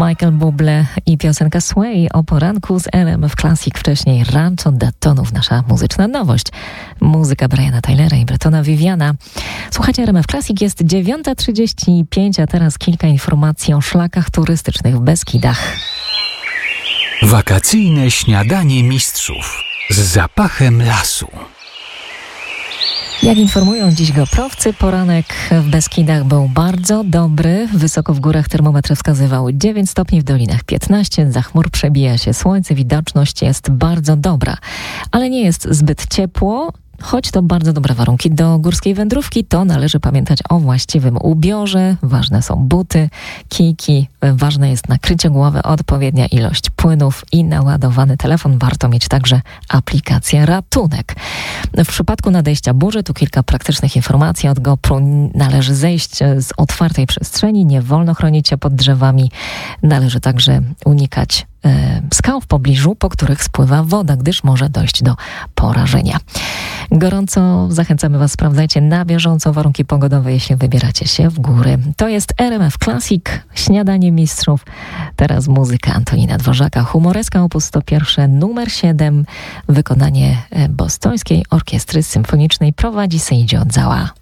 Michael Bublé i piosenka Sway o poranku z RMF Classic, wcześniej Rancho Daytonów, nasza muzyczna nowość. Muzyka Briana Tylera i Bretona Viviana. Słuchajcie, RMF Classic, jest 9:35, a teraz kilka informacji o szlakach turystycznych w Beskidach. Wakacyjne śniadanie mistrzów z zapachem lasu. Jak informują dziś GoProwcy, poranek w Beskidach był bardzo dobry. Wysoko w górach termometry wskazywały 9 stopni, w dolinach 15. Za chmur przebija się słońce, widoczność jest bardzo dobra. Ale nie jest zbyt ciepło. Choć to bardzo dobre warunki do górskiej wędrówki, to należy pamiętać o właściwym ubiorze. Ważne są buty, kijki, ważne jest nakrycie głowy, odpowiednia ilość płynów i naładowany telefon. Warto mieć także aplikację Ratunek. W przypadku nadejścia burzy, tu kilka praktycznych informacji od GoPro. Należy zejść z otwartej przestrzeni, nie wolno chronić się pod drzewami. Należy także unikać skał w pobliżu, po których spływa woda, gdyż może dojść do porażenia. Gorąco zachęcamy Was, sprawdzajcie na bieżąco warunki pogodowe, jeśli wybieracie się w góry. To jest RMF Classic, śniadanie mistrzów. Teraz muzyka Antonina Dworzaka, humoreska op. 101, numer 7, wykonanie bostońskiej orkiestry symfonicznej, prowadzi Seiji Ozawa.